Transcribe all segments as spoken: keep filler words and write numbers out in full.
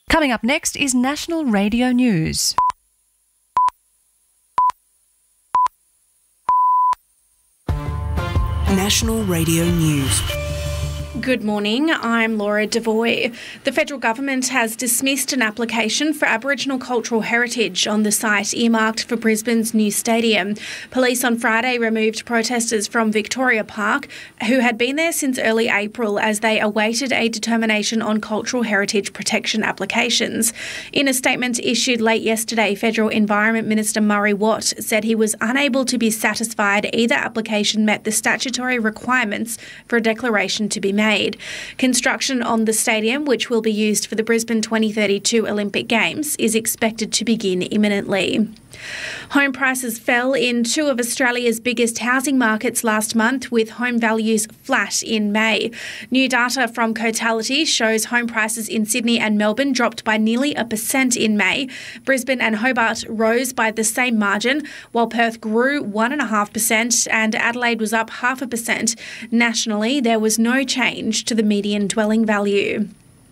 Coming up next is National Radio News. National Radio News. Good morning, I'm Laura Devoy. The federal government has dismissed an application for Aboriginal cultural heritage on the site earmarked for Brisbane's new stadium. Police on Friday removed protesters from Victoria Park who had been there since early April as they awaited a determination on cultural heritage protection applications. In a statement issued late yesterday, Federal Environment Minister Murray Watt said he was unable to be satisfied either application met the statutory requirements for a declaration to be made. Made. Construction on the stadium, which will be used for the Brisbane twenty thirty-two Olympic Games, is expected to begin imminently. Home prices fell in two of Australia's biggest housing markets last month, with home values flat in May. New data from Cotality shows home prices in Sydney and Melbourne dropped by nearly a percent in May. Brisbane and Hobart rose by the same margin, while Perth grew one point five percent and Adelaide was up half a percent. Nationally, there was no change to the median dwelling value.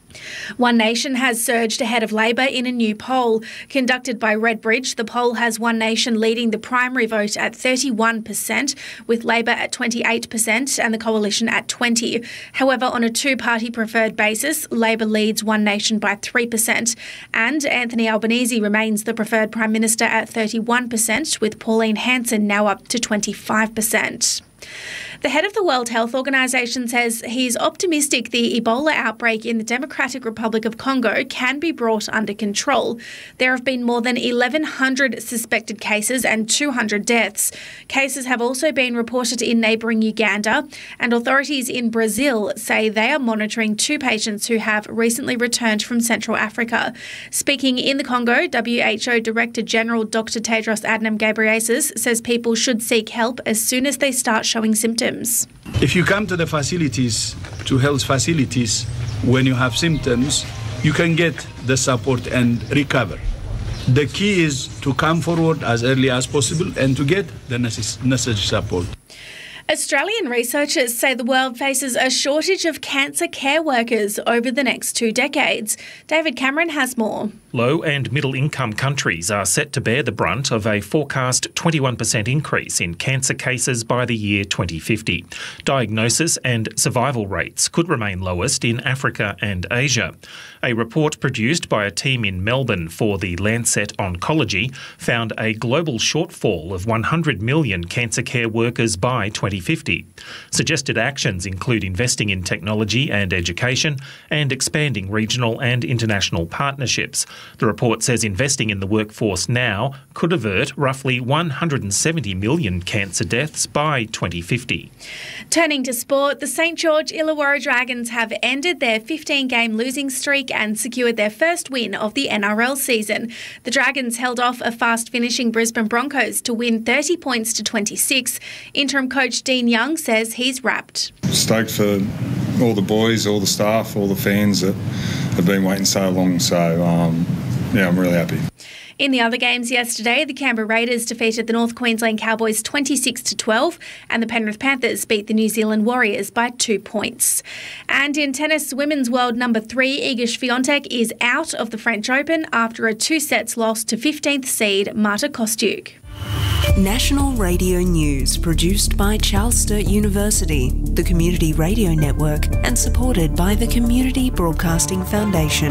One Nation has surged ahead of Labor in a new poll. Conducted by Redbridge, the poll has One Nation leading the primary vote at thirty-one percent, with Labor at twenty-eight percent and the Coalition at twenty percent. However, on a two-party preferred basis, Labor leads One Nation by three percent, and Anthony Albanese remains the preferred Prime Minister at thirty-one percent, with Pauline Hanson now up to twenty-five percent. The head of the World Health Organization says he's optimistic the Ebola outbreak in the Democratic Republic of Congo can be brought under control. There have been more than eleven hundred suspected cases and two hundred deaths. Cases have also been reported in neighbouring Uganda, and authorities in Brazil say they are monitoring two patients who have recently returned from Central Africa. Speaking in the Congo, W H O Director General Doctor Tedros Adhanom Ghebreyesus says people should seek help as soon as they start showing symptoms. If you come to the facilities, to health facilities, when you have symptoms, you can get the support and recover. The key is to come forward as early as possible and to get the necessary support. Australian researchers say the world faces a shortage of cancer care workers over the next two decades. David Cameron has more. Low and middle income countries are set to bear the brunt of a forecast twenty-one percent increase in cancer cases by the year twenty fifty. Diagnosis and survival rates could remain lowest in Africa and Asia. A report produced by a team in Melbourne for the Lancet Oncology found a global shortfall of one hundred million cancer care workers by twenty fifty. Suggested actions include investing in technology and education and expanding regional and international partnerships. The report says investing in the workforce now could avert roughly one hundred seventy million cancer deaths by twenty fifty. Turning to sport, the St George Illawarra Dragons have ended their fifteen-game losing streak and secured their first win of the N R L season. The Dragons held off a fast-finishing Brisbane Broncos to win thirty points to twenty-six. Interim coach Dean Young says he's wrapped. Stoked for all the boys, all the staff, all the fans that have been waiting so long. So, um, yeah, I'm really happy. In the other games yesterday, the Canberra Raiders defeated the North Queensland Cowboys twenty-six to twelve and the Penrith Panthers beat the New Zealand Warriors by two points. And in tennis, women's world number three Iga Swiatek is out of the French Open after a two-sets loss to fifteenth seed Marta Kostyuk. National Radio News, produced by Charles Sturt University, the Community Radio Network, and supported by the Community Broadcasting Foundation.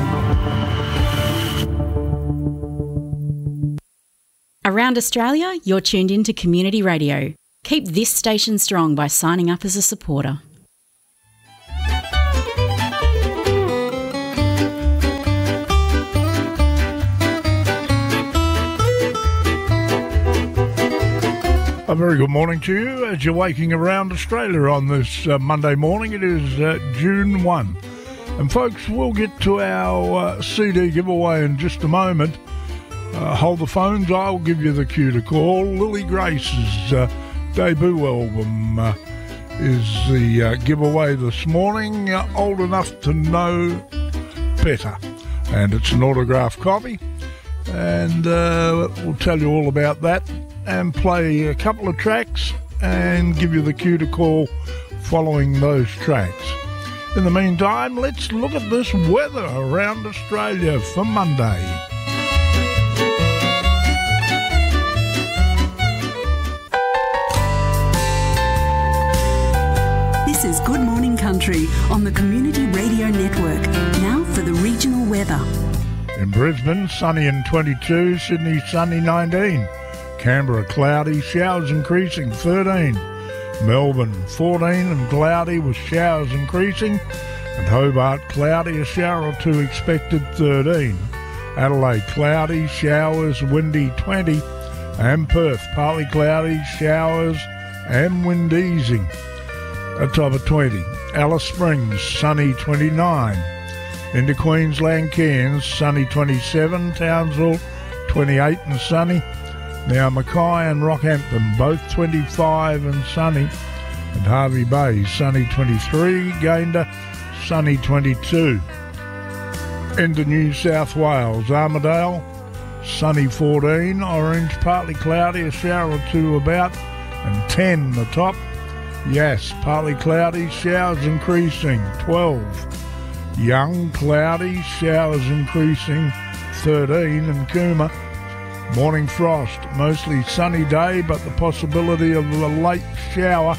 Around Australia, you're tuned in to Community Radio. Keep this station strong by signing up as a supporter. A very good morning to you as you're waking around Australia on this uh, Monday morning. It is uh, June first. And folks, we'll get to our uh, C D giveaway in just a moment. Uh, hold the phones, I'll give you the cue to call. Lily Grace's uh, debut album uh, is the uh, giveaway this morning. Uh, Old Enough to Know Better. And it's an autographed copy. And uh, we'll tell you all about that and play a couple of tracks and give you the cue to call following those tracks. In the meantime, let's look at this weather around Australia for Monday. This is Good Morning Country on the Community Radio Network. Now for the regional weather. In Brisbane, sunny and twenty-two, Sydney sunny nineteen, Canberra cloudy, showers increasing thirteen, Melbourne fourteen and cloudy with showers increasing, and Hobart cloudy, a shower or two expected thirteen, Adelaide cloudy, showers, windy twenty, and Perth partly cloudy, showers and wind easing, a top of twenty. Alice Springs sunny twenty-nine, into Queensland, Cairns sunny twenty-seven, Townsville twenty-eight and sunny. Now Mackay and Rockhampton both twenty-five and sunny, and Hervey Bay sunny twenty-three, Gayndah sunny twenty-two. Into New South Wales, Armidale sunny fourteen, Orange partly cloudy, a shower or two about, and ten the top. Yass partly cloudy, showers increasing twelve. Young cloudy, showers increasing thirteen, and Cooma morning frost, mostly sunny day, but the possibility of a late shower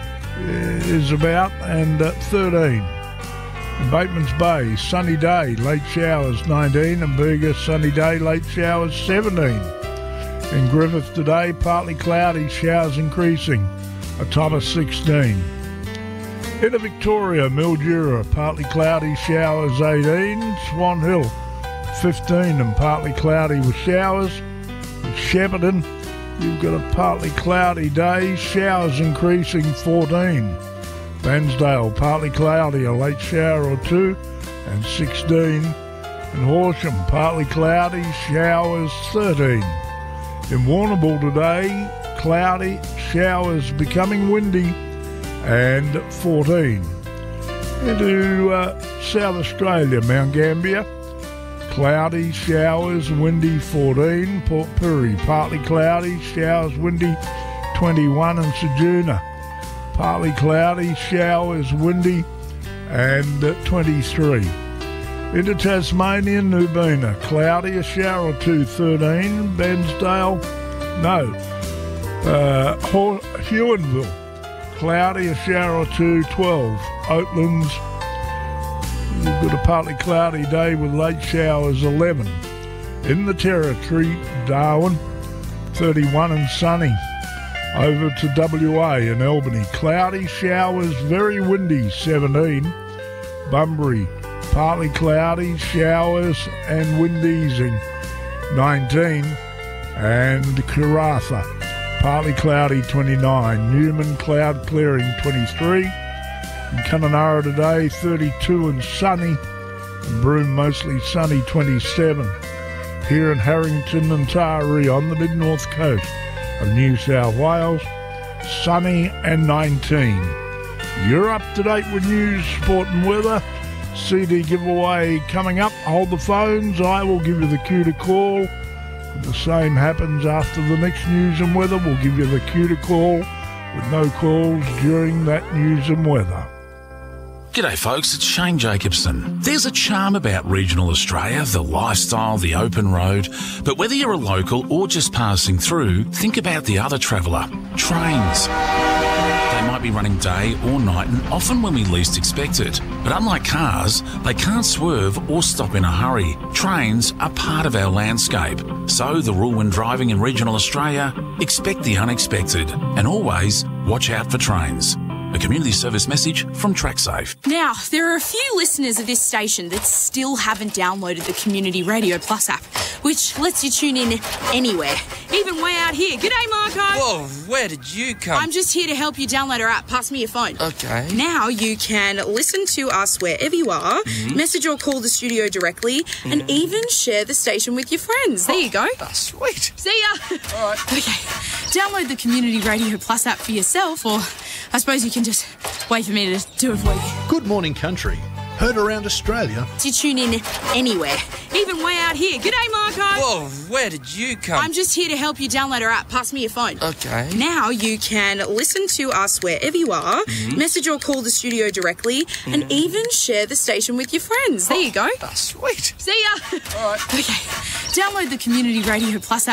is about, and uh, thirteen. In Bateman's Bay, sunny day, late showers nineteen, and Bega sunny day, late showers seventeen. In Griffith today, partly cloudy, showers increasing, a top of sixteen. Into Victoria, Mildura, partly cloudy, showers eighteen, Swan Hill fifteen and partly cloudy with showers. Shepparton, you've got a partly cloudy day, showers increasing fourteen. Bairnsdale, partly cloudy, a late shower or two, and sixteen. And Horsham, partly cloudy, showers thirteen. In Warrnambool today, cloudy, showers becoming windy, and fourteen. Into uh, South Australia, Mount Gambier, cloudy, showers, windy fourteen. Port Pirie, partly cloudy, showers, windy twenty-one. And Ceduna, partly cloudy, showers, windy, and uh, twenty-three. Into Tasmania, Nubina, cloudy, a shower or two, thirteen. Bairnsdale, no. Uh, Huonville, cloudy, a shower or two, twelve. Oatlands, you've got a partly cloudy day with late showers, eleven. In the Territory, Darwin, thirty-one and sunny. Over to W A and Albany, cloudy, showers, very windy, seventeen. Bunbury, partly cloudy, showers and wind easing, nineteen. And Karratha, partly cloudy, twenty-nine. Newman, cloud clearing, twenty-three. In Kununurra today, thirty-two and sunny. And Broome, mostly sunny, twenty-seven. Here in Harrington and Taree on the mid-north coast of New South Wales, sunny and nineteen. You're up to date with news, sport and weather. C D giveaway coming up. Hold the phones. I will give you the cue to call. The same happens after the next news and weather. We'll give you the cue to call with no calls during that news and weather. G'day folks, it's Shane Jacobson. There's a charm about regional Australia, the lifestyle, the open road. But whether you're a local or just passing through, think about the other traveller, trains. They might be running day or night and often when we least expect it. But unlike cars, they can't swerve or stop in a hurry. Trains are part of our landscape. So the rule when driving in regional Australia, expect the unexpected and always watch out for trains. A community service message from TrackSafe. Now, there are a few listeners of this station that still haven't downloaded the Community Radio Plus app, which lets you tune in anywhere, even way out here. G'day, Marco. Whoa, where did you come? I'm just here to help you download our app. Pass me your phone. Okay. Now you can listen to us wherever you are, mm-hmm. message or call the studio directly, mm-hmm. and even share the station with your friends. There you go. Oh, sweet. See ya. All right. Okay. Download the Community Radio Plus app for yourself, or I suppose you can just wait for me to do it for you. Good morning, country. Heard around Australia. You tune in anywhere, even way out here. G'day, Marco. Whoa, where did you come? I'm just here to help you download our app. Pass me your phone. Okay. Now you can listen to us wherever you are, mm-hmm. message or call the studio directly, mm-hmm. and even share the station with your friends. There you go. Oh, sweet. See ya. All right. Okay. Download the Community Radio Plus app